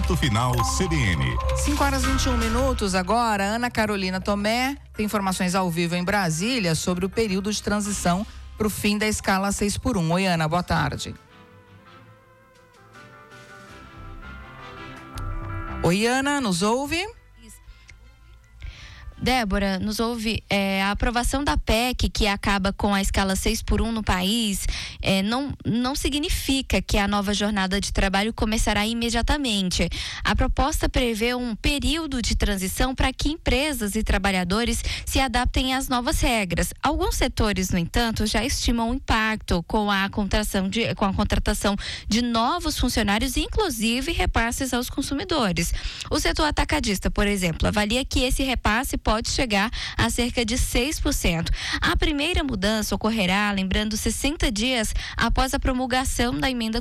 Ponto Final CBN. 5h21 agora. Ana Carolina Tomé tem informações ao vivo em Brasília sobre o período de transição para o fim da escala 6x1. Oi, Ana, boa tarde. Oi, Ana, nos ouve? Débora, nos ouve, a aprovação da PEC, que acaba com a escala 6x1 no país, não significa que a nova jornada de trabalho começará imediatamente. A proposta prevê um período de transição para que empresas e trabalhadores se adaptem às novas regras. Alguns setores, no entanto, já estimam o impacto com a contratação de novos funcionários, inclusive repasses aos consumidores. O setor atacadista, por exemplo, avalia que esse repasse pode chegar a cerca de 6%. A primeira mudança ocorrerá, lembrando, 60 dias após a promulgação da emenda